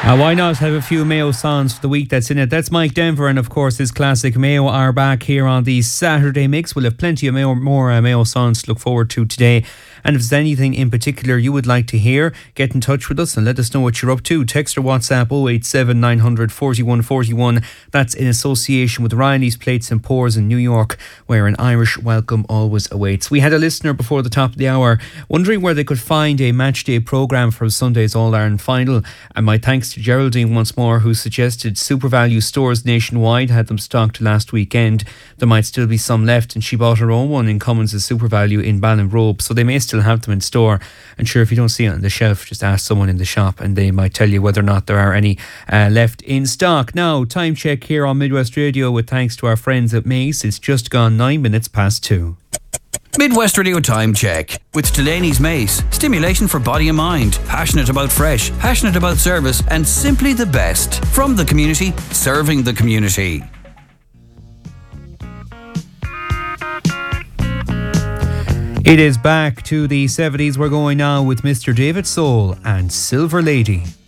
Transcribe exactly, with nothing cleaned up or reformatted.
Uh, why not have a few Mayo songs for the week that's in it? That's Mike Denver, and of course his classic Mayo are back here on the Saturday Mix. We'll have plenty of Mayo, more uh, Mayo songs to look forward to today. And if there's anything in particular you would like to hear, get in touch with us and let us know what you're up to. Text or WhatsApp oh eight seven nine hundred forty-one forty-one. That's in association with Riley's Plates and Pours in New York, where an Irish welcome always awaits. We had a listener before the top of the hour wondering where they could find a matchday programme for Sunday's All-Ireland final. And my thanks to Geraldine once more, who suggested SuperValu stores nationwide had them stocked last weekend. There might still be some left, and she bought her own one in Cummins' SuperValu in Ballinrobe, so they may still have them in store. And sure, if you don't see it on the shelf, just ask someone in the shop and they might tell you whether or not there are any uh, left in stock. Now, time check here on Midwest Radio with thanks to our friends at Mace. It's just gone nine minutes past two. Midwest Radio Time Check with Delaney's Mace. Stimulation for body and mind. Passionate about fresh, passionate about service, and simply the best. From the community, serving the community. It is back to the seventies. We're going now with Mister David Soul and Silver Lady.